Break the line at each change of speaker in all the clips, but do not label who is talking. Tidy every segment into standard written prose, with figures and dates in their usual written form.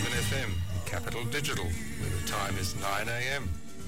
FM, Capital Digital, where the time is 9 a.m.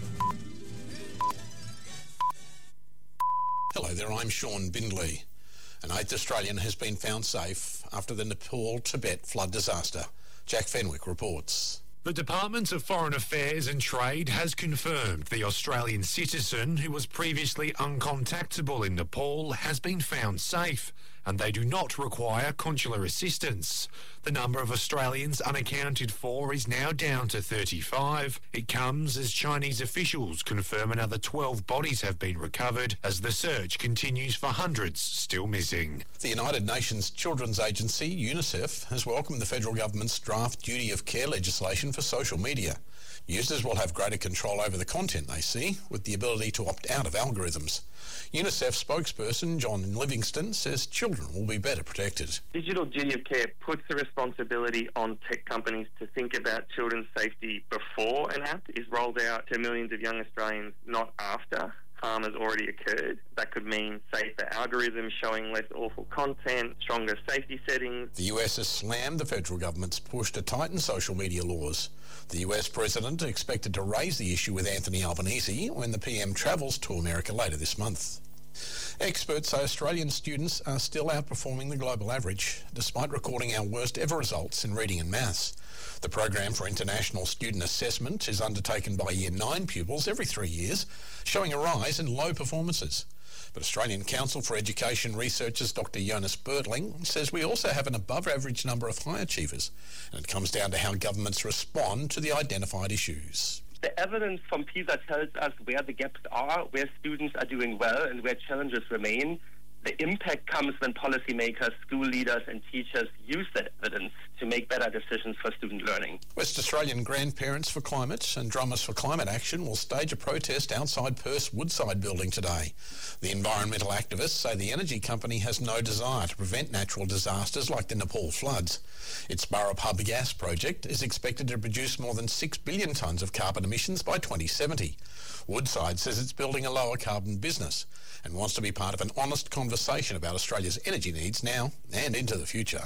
Hello there, I'm Sean Bindley. An 8th Australian has been found safe after the Nepal-Tibet flood disaster. Jack Fenwick reports.
The Department of Foreign Affairs and Trade has confirmed the Australian citizen who was previously uncontactable in Nepal has been found safe, and they do not require consular assistance. The number of Australians unaccounted for is now down to 35. It comes as Chinese officials confirm another 12 bodies have been recovered as the search continues for hundreds still missing.
The United Nations Children's Agency, UNICEF, has welcomed the federal government's draft duty of care legislation for social media. Users will have greater control over the content they see, with the ability to opt out of algorithms. UNICEF spokesperson John Livingston says children will be better protected.
Digital duty of care puts the responsibility on tech companies to think about children's safety before an app is rolled out to millions of young Australians, not after harm has already occurred. That could mean safer algorithms showing less awful content, stronger safety settings.
The US has slammed the federal government's push to tighten social media laws. The US president expected to raise the issue with Anthony Albanese when the PM travels to America later this month. Experts say Australian students are still outperforming the global average, despite recording our worst ever results in reading and maths. The Program for International Student Assessment is undertaken by Year 9 pupils every 3 years, showing a rise in low performances. But Australian Council for Education researchers Dr. Jonas Bertling says we also have an above-average number of high achievers, and it comes down to how governments respond to the identified issues.
The evidence from PISA tells us where the gaps are, where students are doing well and where challenges remain. The impact comes when policymakers, school leaders and teachers use that evidence to make better decisions for student learning.
West Australian Grandparents for Climate and Drummers for Climate Action will stage a protest outside Perth's Woodside building today. The environmental activists say the energy company has no desire to prevent natural disasters like the Nepal floods. Its Burrup Hub gas project is expected to produce more than 6 billion tonnes of carbon emissions by 2070. Woodside says it's building a lower carbon business and wants to be part of an honest conversation about Australia's energy needs now and into the future.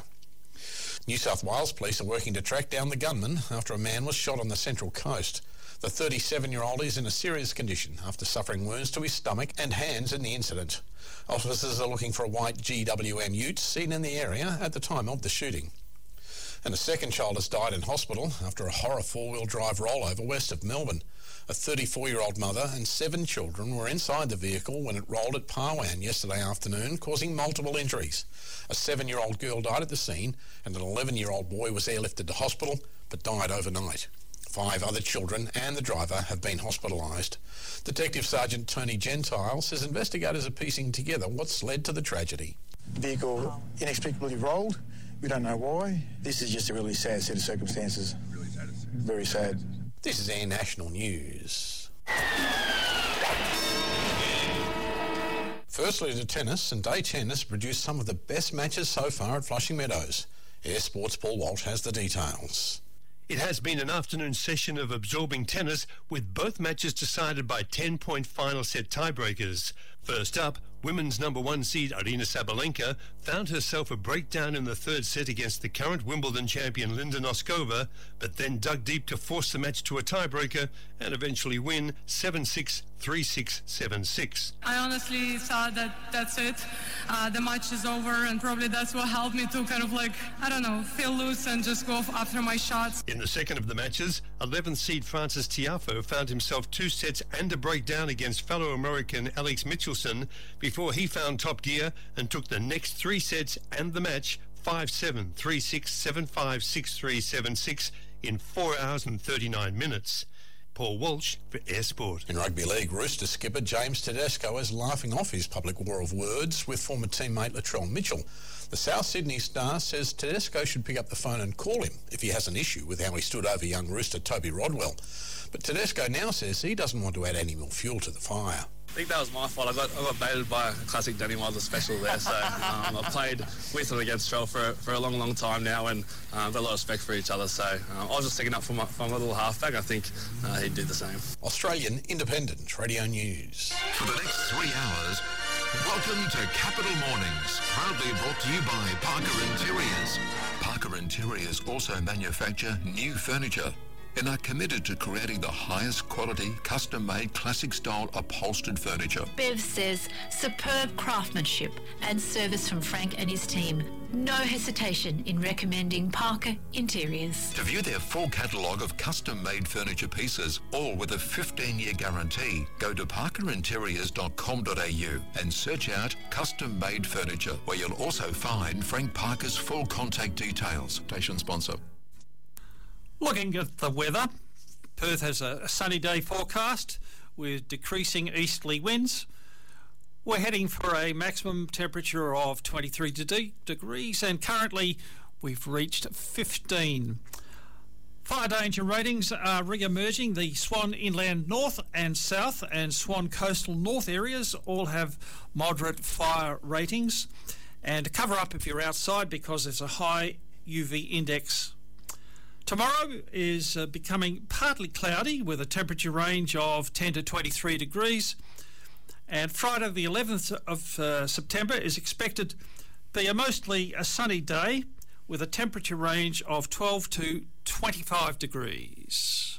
New South Wales police are working to track down the gunman after a man was shot on the Central Coast. The 37-year-old is in a serious condition after suffering wounds to his stomach and hands in the incident. Officers are looking for a white GWM ute seen in the area at the time of the shooting. And a second child has died in hospital after a horror four-wheel drive rollover west of Melbourne. A 34-year-old mother and 7 children were inside the vehicle when it rolled at Parwan yesterday afternoon, causing multiple injuries. A 7-year-old girl died at the scene and an 11-year-old boy was airlifted to hospital but died overnight. 5 other children and the driver have been hospitalised. Detective Sergeant Tony Gentile says investigators are piecing together what's led to the tragedy.
Vehicle inexplicably rolled. We don't know why. This is just a really sad set of circumstances. Very sad.
This is Air National News. Firstly to tennis, and day tennis produced some of the best matches so far at Flushing Meadows. Air Sports' Paul Walsh has the details.
It has been an afternoon session of absorbing tennis, with both matches decided by 10-point final set tiebreakers. First up, women's number 1 seed Aryna Sabalenka found herself a breakdown in the third set against the current Wimbledon champion Linda Noskova, but then dug deep to force the match to a tiebreaker and eventually win 7-6, 3-6, 7-6.
I honestly thought that that's it. The match is over, and probably that's what helped me to kind of feel loose and just go after my shots.
In the second of the matches, 11th seed Francis Tiafoe found himself 2 sets and a breakdown against fellow American Alex Mitchelson before he found top gear and took the next 3 sets and the match 5-7, 3-6, 7-5, 6-3, 7-6 in 4 hours and 39 minutes. Paul Walsh for Air Sport.
In rugby league, Rooster skipper James Tedesco is laughing off his public war of words with former teammate Latrell Mitchell. The South Sydney Star says Tedesco should pick up the phone and call him if he has an issue with how he stood over young Rooster Toby Rodwell. But Tedesco now says he doesn't want to add any more fuel to the fire.
I think that was my fault. I got baited by a classic Danny Wilder special there. So I've played with and against Trell for a long time now, and I've got a lot of respect for each other. So I was just sticking up for my little halfback. I think he'd do the same.
Australian Independent Radio News.
For the next 3 hours,
Welcome to Capital Mornings, proudly brought to you by Parker Interiors. Parker Interiors also manufacture new furniture and are committed to creating the highest quality, custom-made, classic-style upholstered furniture.
Bev says superb craftsmanship and service from Frank and his team. No hesitation in recommending Parker Interiors.
To view their full catalogue of custom-made furniture pieces, all with a 15-year guarantee, go to parkerinteriors.com.au and search out custom-made furniture, where you'll also find Frank Parker's full contact details. Station sponsor.
Looking at the weather, Perth has a sunny day forecast with decreasing easterly winds. We're heading for a maximum temperature of 23 degrees, and currently we've reached 15. Fire danger ratings are re-emerging. The Swan Inland North and South and Swan Coastal North areas all have moderate fire ratings. And cover up if you're outside because there's a high UV index. Tomorrow is becoming partly cloudy with a temperature range of 10 to 23 degrees. And Friday the 11th of September is expected to be mostly a sunny day with a temperature range of 12 to 25 degrees.